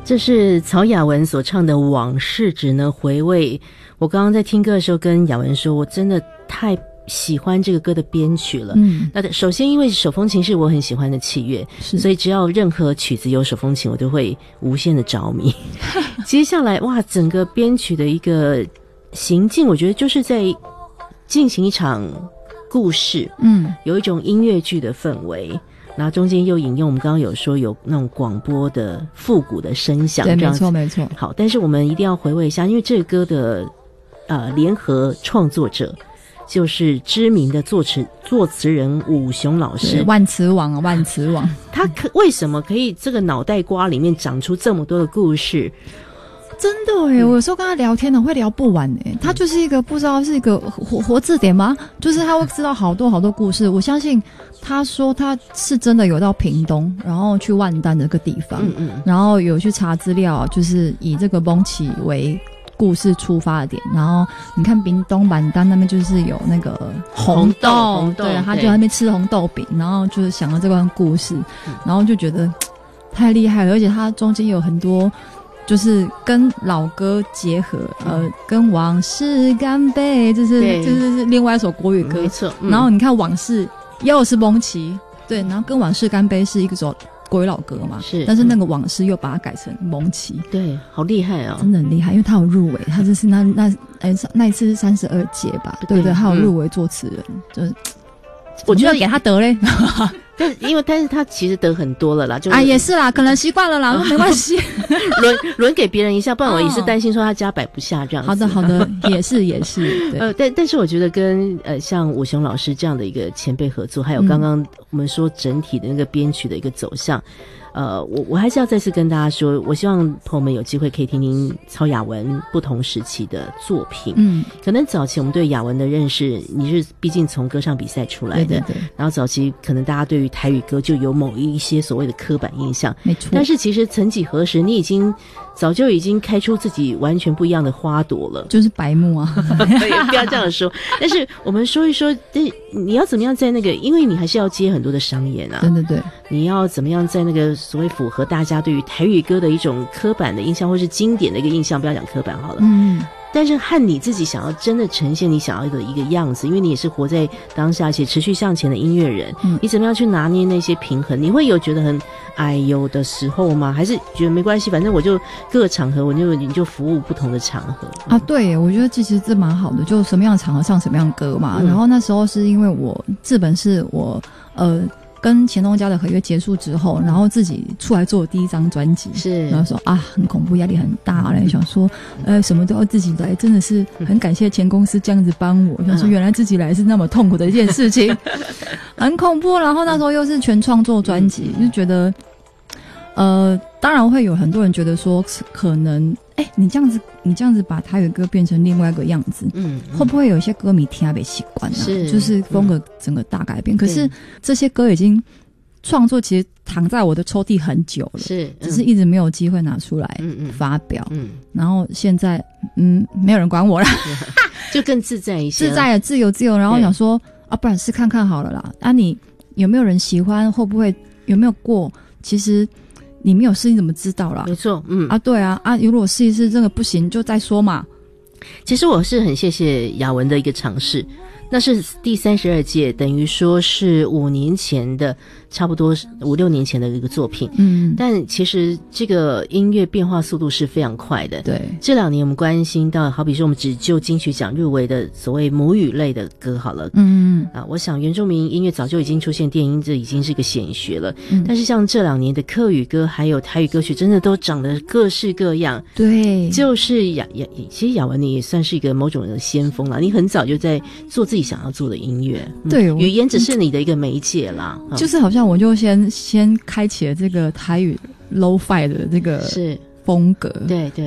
这是曹雅文所唱的《往事只能回味》。我刚刚在听歌的时候跟雅文说，我真的太喜欢这个歌的编曲了。那首先因为手风琴是我很喜欢的器乐，所以只要任何曲子有手风琴我都会无限的着迷。接下来哇，整个编曲的一个行进，我觉得就是在进行一场故事，有一种音乐剧的氛围，然后中间又引用我们刚刚有说有那种广播的复古的声响， 对，没错没错。 好，但是我们一定要回味一下，因为这个歌的联合创作者就是知名的作词人武雄老师， 万词王啊，万词王。 他为什么可以这个脑袋瓜里面长出这么多的故事？ 真的耶，我有时候跟他聊天呢，会聊不完耶。他就是一个不知道是一个活字典吗？就是他会知道好多好多故事。我相信他说他是真的有到屏东，然后去万丹这个地方，然后有去查资料，就是以这个蒙奇为故事出发的点。然后你看屏东万丹那边就是有那个红豆，对，他就在那边吃红豆饼，然后就是想到这段故事，然后就觉得太厉害了，而且他中间有很多。就是跟老歌结合，跟往事干杯，就是另外一首国语歌， 没错。 然后你看往事又是蒙奇，对，然后跟往事干杯是一个首国语老歌嘛， 是， 但是那个往事又把它改成蒙奇， 对，好厉害哦， 真的很厉害，因为他有入围，他就是那一次是32届吧，对对，他有入围作词人，就是我觉得给他得嘞。 但是他其实得很多了啦，就是也是啦，可能习惯了啦，没关系， 轮给别人一下，不然我也是担心说他家摆不下这样子。 好的，也是，对。 但是我觉得跟像武雄老师这样的一个前辈合作，还有刚刚我们说整体的那个编曲的一个走向。我还是要再次跟大家说，我希望朋友们有机会可以听听曹雅文不同时期的作品。可能早期我们对雅文的认识，你是毕竟从歌唱比赛出来的，对，然后早期可能大家对于台语歌就有某一些所谓的刻板印象， 没错。 但是其实曾几何时，你早就已经开出自己完全不一样的花朵了， 就是白目啊。 不要这样说。但是我们说一说，你要怎么样在那个，因为你还是要接很多的商演啊， 对， 你要怎么样在那个所谓符合大家对于台语歌的一种刻板的印象，或是经典的一个印象，不要讲刻板好了，但是和你自己想要真的呈现你想要的一个样子，因为你也是活在当下且持续向前的音乐人，你怎么样去拿捏那些平衡？你会有觉得很哎呦的时候吗？还是觉得没关系，反正我就各个场合你就服务不同的场合啊？对，我觉得其实这蛮好的，就什么样的场合唱什么样的歌嘛。然后那时候是因为日本是我跟前东家的合约结束之后，然后自己出来做第一张专辑， 是， 然后说很恐怖，压力很大嘞，想说什么都要自己来，真的是很感谢前公司这样子帮我，想说原来自己来是那么痛苦的一件事情，很恐怖。然后那时候又是全创作专辑，就觉得当然会有很多人觉得说可能你这样子把台语歌变成另外一个样子，会不会有一些歌迷听不习惯啊？就是风格整个大改变。可是这些歌已经创作其实躺在我的抽屉很久了，只是一直没有机会拿出来发表。然后现在没有人管我了， 就更自在一些， 自在了，自由。然后想说不然试看看好了啦。你有没有人喜欢？会不会有没有过？其实。你没有试，你怎么知道啦？ 没错， 对啊，如果试一试这个不行就再说嘛。 其实我是很谢谢雅文的一个尝试，那是第32届，等于说是5年前的，差不多5-6年前的一个作品。但其实这个音乐变化速度是非常快的。 对， 这2年我们关心到，好比说我们只就金曲奖入围的所谓母语类的歌好了。我想原住民音乐早就已经出现电音，这已经是个显学了。但是像这2年的客语歌还有台语歌曲，真的都长得各式各样。 对， 就是其实雅文你也算是一个某种的先锋啦，你很早就在做自己想要做的音乐。 对， 语言只是你的一个媒介啦。 就是好像我就先开启了这个台语 lo-fi 的这个风格。 对，